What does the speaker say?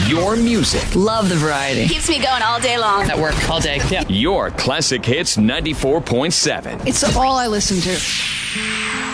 Your music. Love the variety. Keeps me going all day long. At work all day. Yeah. Your Classic Hits 94.7. It's all I listen to.